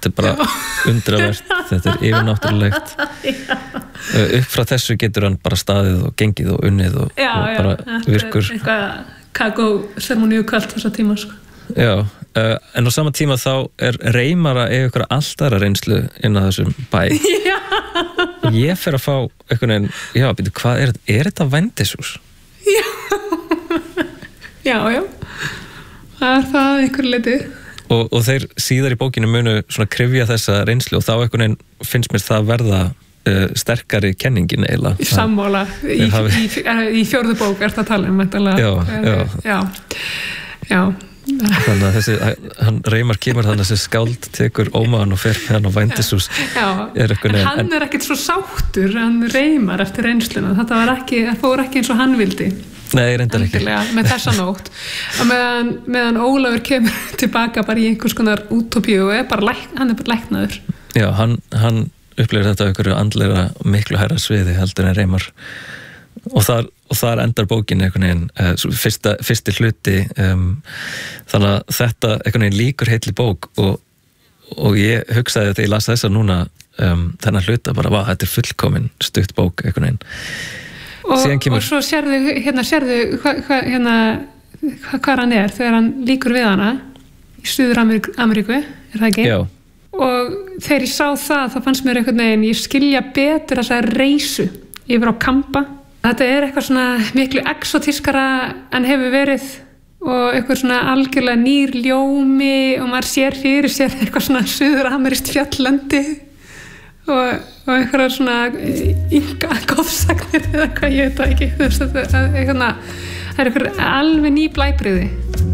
þetta bara undravert, þetta yfirnáttúrulegt upp frá þessu getur hann bara staðið og gengið og unnið og bara virkur eitthvað kakósermoníu kvöld þessa tíma sko. Já, en á sama tíma þá Reimar að eiga ykkur allt aðra reynslu inn á þessum bæ og ég fer að fá einhvern veginn, já, býtu, hvað er þetta vændishús? Já, það það einhver leiti og þeir síðar í bókinu munu svona kryfja þessa reynslu og þá einhvern veginn finnst mér það verða sterkari kenningin eiginlega. Sammála í fjórðu bók það að tala Já. Þannig að hann Reimar kemur þannig að þessi skáld tekur ómaðan og fer með hann á vændishús. Hann ekkert svo sáttur, hann Reimar eftir reynsluna. Þetta fór ekki eins og hann vildi. Nei, reyndar ekki. Með þessa nótt. Meðan Ólafur kemur tilbaka bara í einhvers konar útópíu og hann bara læknaður. Já, hann upplifir þetta einhverju andlega miklu hærra sviði heldur en Reimar. Og þar endar bókin einhvern veginn fyrsti hluti þannig að þetta einhvern veginn líkur heilli bók og ég hugsaði þegar ég las þessa núna þennan hluta bara, þetta fullkomin stutt bók einhvern veginn og svo sérðu hvað hann þegar hann líkur við hana í Suður-Ameríku, það ekki? Já. Og þegar ég sá það þá fannst mér einhvern veginn ég skilja betur þessa reisu yfir á Kamba. Þetta eitthvað svona miklu exotískara en hefur verið og eitthvað svona algjörlega nýr ljómi og maður sér fyrir sér eitthvað svona suður-amerískt fjalllendi og einhverjar svona ynga góðsagnir eða hvað ég veit það ekki. Það eitthvað alveg ný blæbrigði.